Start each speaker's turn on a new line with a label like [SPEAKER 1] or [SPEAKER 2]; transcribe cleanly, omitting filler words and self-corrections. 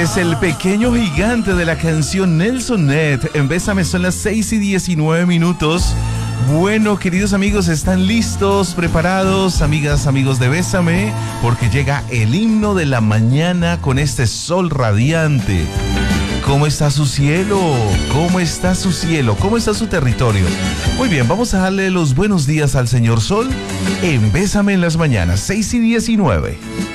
[SPEAKER 1] es el pequeño gigante de la canción Nelson Ned. En Bésame son las 6:19. Bueno, queridos amigos, ¿están listos, preparados, amigas, amigos de Bésame? Porque llega el himno de la mañana con este sol radiante. ¿Cómo está su cielo? ¿Cómo está su cielo? ¿Cómo está su territorio? Muy bien, vamos a darle los buenos días al señor Sol en Bésame en las mañanas, 6:19.